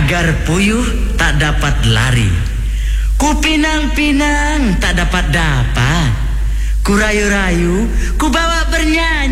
agar puyuh tak dapat lari. Ku pinang-pinang tak dapat, ku rayu-rayu, ku bawa bernyanyi.